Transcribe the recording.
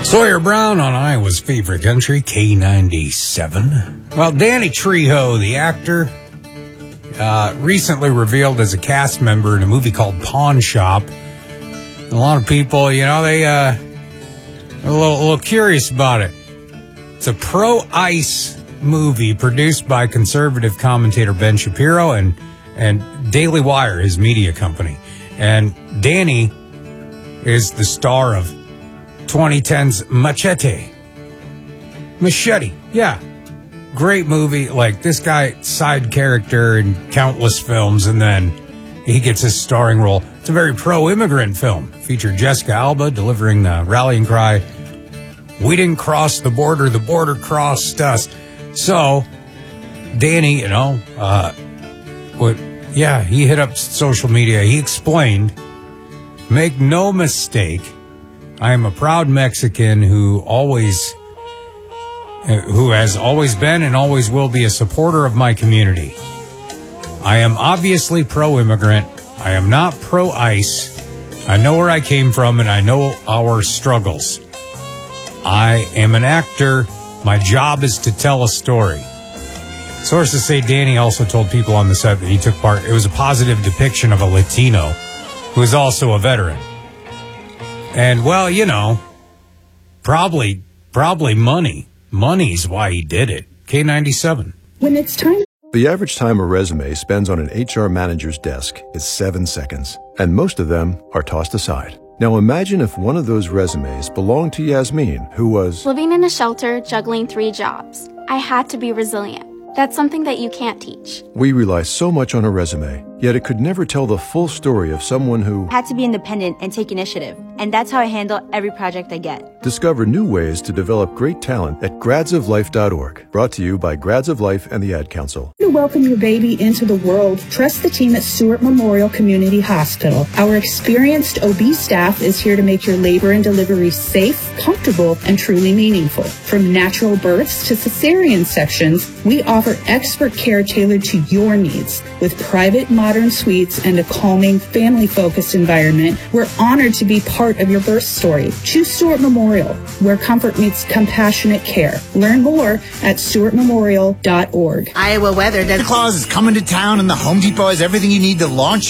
Sawyer Brown on Iowa's favorite country, K97. Well, Danny Trejo, the actor, recently revealed as a cast member in a movie called Pawn Shop. A lot of people, they are a little curious about it. It's a pro-ICE movie produced by conservative commentator Ben Shapiro and Daily Wire, his media company. And Danny is the star of 2010's Machete, yeah. Great movie. Like, this guy, side character in countless films, and then he gets his starring role. It's a very pro-immigrant film. Featured Jessica Alba delivering the rallying cry, "We didn't cross the border crossed us." So, Danny, he hit up social media. He explained, "Make no mistake, I am a proud Mexican who has always been and always will be a supporter of my community. I am obviously pro-immigrant. I am not pro-ICE. I know where I came from and I know our struggles. I am an actor. My job is to tell a story." Sources say Danny also told people on the set that he took part. It was a positive depiction of a Latino who is also a veteran. And, well, probably money. Money's why he did it. K97. When it's time. The average time a resume spends on an HR manager's desk is 7 seconds, and most of them are tossed aside. Now imagine if one of those resumes belonged to Yasmin, who was living in a shelter, juggling 3 jobs. I had to be resilient. That's something that you can't teach. We rely so much on a resume, yet it could never tell the full story of someone who had to be independent and take initiative. And that's how I handle every project I get. Discover new ways to develop great talent at gradsoflife.org. Brought to you by Grads of Life and the Ad Council. To welcome your baby into the world, trust the team at Stewart Memorial Community Hospital. Our experienced OB staff is here to make your labor and delivery safe, comfortable, and truly meaningful. From natural births to cesarean sections, we offer expert care tailored to your needs. With private, modern suites and a calming, family-focused environment, we're honored to be part of your birth story. Choose Stewart Memorial, where comfort meets compassionate care. Learn more at stewartmemorial.org. Iowa weather. Santa Claus is coming to town, and the Home Depot has everything you need to launch